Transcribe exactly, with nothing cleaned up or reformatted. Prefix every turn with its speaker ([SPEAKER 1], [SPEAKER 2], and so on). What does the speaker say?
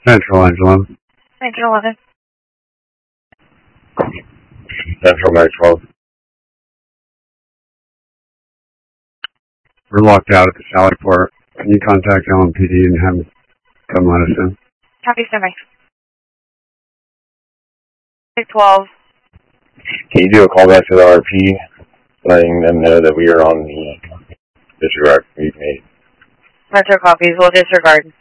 [SPEAKER 1] Central, Angelo.
[SPEAKER 2] Central eleven.
[SPEAKER 3] Central, Mag twelve.
[SPEAKER 1] We're locked out at the Sally Port. Can you contact L M P D and have them come let us in?
[SPEAKER 2] Copy, standby. six twelve.
[SPEAKER 3] Can you do a call back to the R P, letting them know that we are on the disregard we've made?
[SPEAKER 2] Metro copies, we'll disregard.